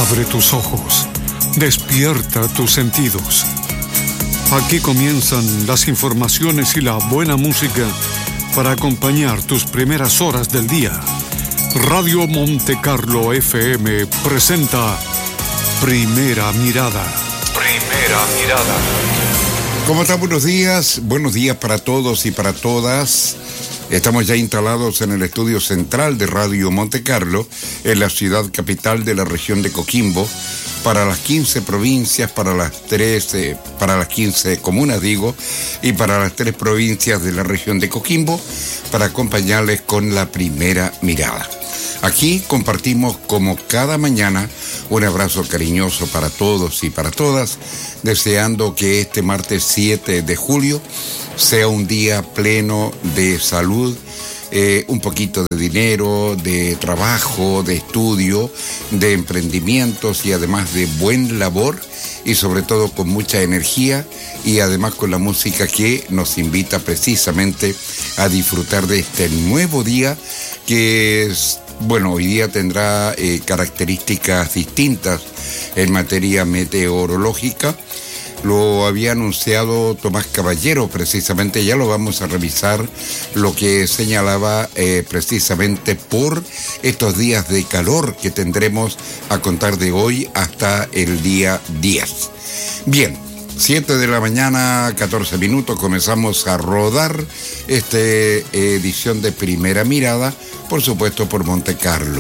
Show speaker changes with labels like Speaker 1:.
Speaker 1: Abre tus ojos, despierta tus sentidos. Aquí comienzan las informaciones y la buena música para acompañar tus primeras horas del día. Radio Monte Carlo FM presenta Primera Mirada. Primera Mirada.
Speaker 2: ¿Cómo están? Buenos días para todos y para todas. Estamos ya instalados en el estudio central de Radio Monte Carlo, en la ciudad capital de la región de Coquimbo, para las 15 provincias, para las 15 comunas, y para las 3 provincias de la región de Coquimbo, para acompañarles con la Primera Mirada. Aquí compartimos, como cada mañana, un abrazo cariñoso para todos y para todas, deseando que este martes 7 de julio sea un día pleno de salud, un poquito de dinero, de trabajo, de estudio, de emprendimientos y además de buen labor y sobre todo con mucha energía y además con la música que nos invita precisamente a disfrutar de este nuevo día que es, hoy día tendrá características distintas en materia meteorológica. Lo había anunciado Tomás Caballero, precisamente ya lo vamos a revisar, lo que señalaba precisamente por estos días de calor que tendremos a contar de hoy hasta el día 10. Bien, 7 de la mañana, 14 minutos, comenzamos a rodar esta edición de Primera Mirada, por supuesto por Monte Carlo.